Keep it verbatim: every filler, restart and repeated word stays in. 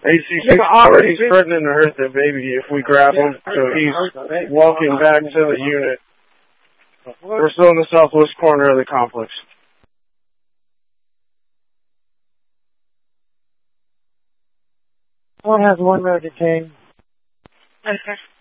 A C six already threatening to hurt the baby if we grab him, so he's walking back to the unit. We're still in the southwest corner of the complex. One has one road detained. Okay.